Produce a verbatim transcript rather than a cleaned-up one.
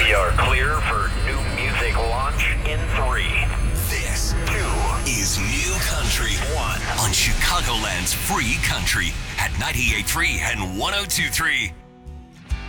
We are clear for new music launch in three. This Two. is New Country One. on Chicagoland's Free Country at ninety-eight point three and one oh two point three.